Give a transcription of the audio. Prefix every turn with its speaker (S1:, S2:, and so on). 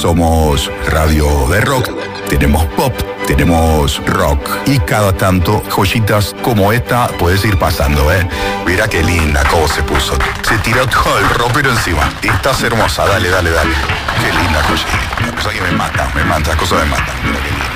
S1: Somos radio de rock, tenemos pop, tenemos rock y cada tanto joyitas como esta puedes ir pasando, ¿eh? Mira qué linda cómo se puso. Se tiró todo el ropero encima. Estás hermosa, dale. Qué linda joyita. La cosa que me mata, las cosas me matan. Mira qué linda.